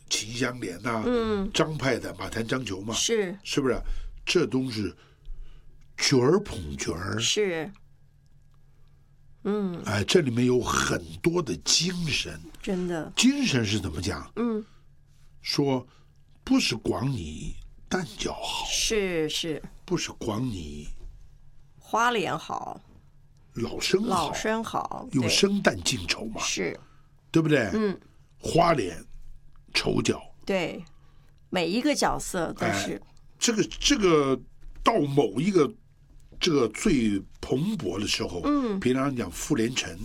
秦香莲呐，张派的马谭张球嘛，是不是？这都是角儿捧角儿， 是， 哎，这里面有很多的精神， 真的， 精神是怎么讲？说不是光你旦角好， 是， 不是光你花脸好， 老生好， 用生旦净丑嘛， 是， 对不对？花脸丑角， 对，每一个角色都是。 这个到某一个这个最蓬勃的时候，平常讲傅连城，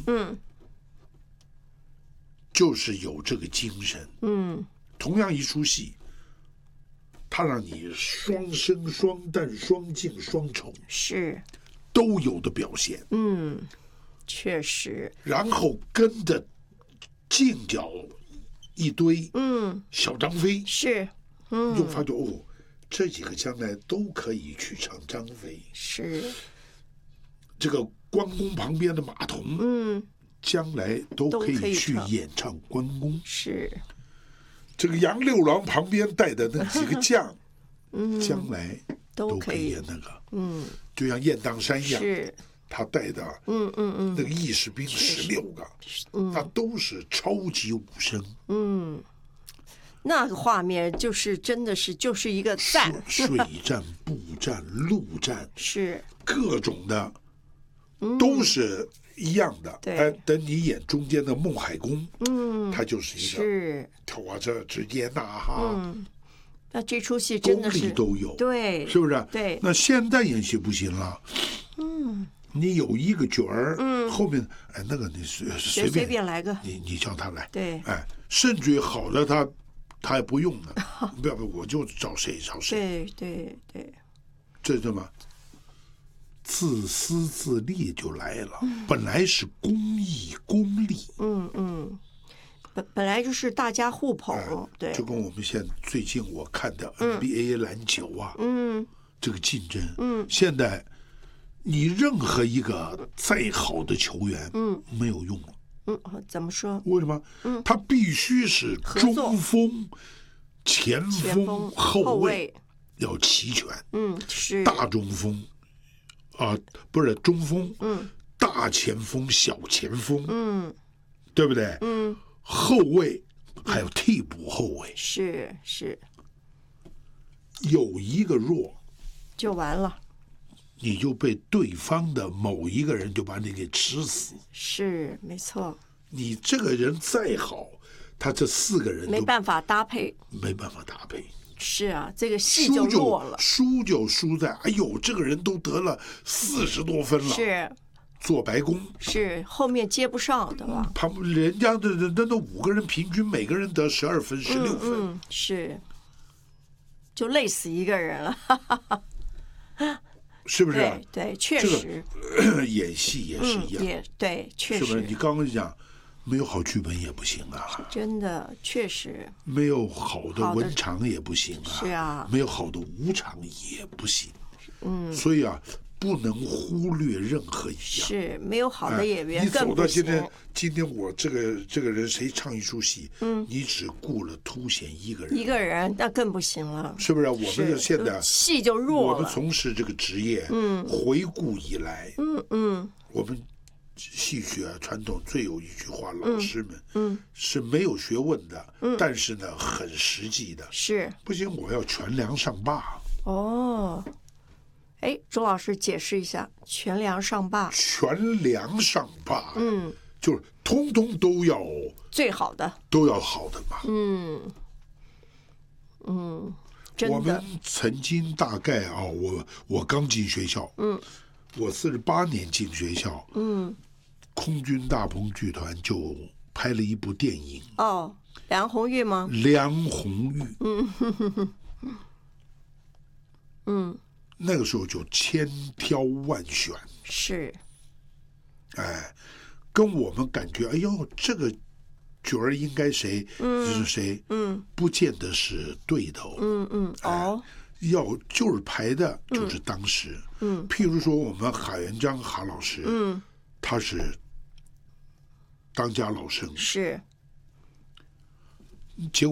就是有这个精神，同样一出戏，他让你双生、双旦、双净、双丑， 是都有的表现， 确实， 然后跟着净角一堆，小张飞是， 你就发觉哦。这几个将来都可以去唱张飞， 是这个关公旁边的马童，将来都可以去演唱关公。 是这个杨六郎旁边带的那几个将，将来都可以演那个，就像雁荡山一样，他带的，那个义士兵16个，那都是超级武生， 那个画面就是真的是就是一个战， 水战、步战、陆战， 是各种的，都是一样的。哎，等你演中间的孟海公，他就是一个跳啊这之间呐哈， 那这出戏真的是功力都有， 对， 是不是？ 对。 那现代演戏不行了，你有一个角儿，后面哎那个你随便来个， 你叫他来， 对， 哎，甚至于好的他也不用了，不要，我就找谁， 对， 这什么自私自利就来了，本来是公益公利， 本来就是大家互捧，对， 就跟我们现在最近我看的 NBA 篮球啊，这个竞争，现在你任何一个再好的球员，没有用了。 怎么说？ 为什么？他必须是中锋、前锋、后卫要齐全。 是大中锋啊，不是中锋，大前锋、小前锋，对不对？后卫还有替补后卫， 是， 有一个弱就完了。 你就被对方的某一个人就把你给吃死， 是没错。 你这个人再好，他这4个人没办法搭配， 是啊，这个戏就弱了。 输就输在，哎呦，这个人都得了40多分了， 是做白工， 是后面接不上，对吧？ 人家的那5个人平均每个人得12分、16分， 是，就累死一个人了。 是不是？ 对，确实。 演戏也是一样， 也对，确实。 是不是？你刚刚讲，没有好剧本也不行啊。 真的，确实。 没有好的文场也不行啊。 是啊。 没有好的武场也不行。所以啊，不能忽略任何一样。 是，没有好的演员更不行。 你走到今天我这个人谁唱一出戏，你只顾了凸显一个人， 那更不行了， 是不是？我们现在戏就弱了。 我们从事这个职业，回顾以来，我们戏曲传统最有一句话，老师们，是没有学问的，但是呢，很实际的。 是不行，我要全梁上坝。 哦。哎，周老师解释一下“全梁上坝”。 全梁上坝，就是通通都要最好的， 都要好的嘛。 真的。 我们曾经大概啊，我刚进学校，我48年进学校，空军大鹏剧团就拍了一部电影。 哦，梁红玉吗？ 梁红玉。那个时候就千挑万选， 是， 哎，跟我们感觉，哎呦，这个角儿应该谁，就是谁，不见得是对的哦，要就是排的，就是当时，譬如说我们海元章哈老师，他是当家老生， 是， 结果。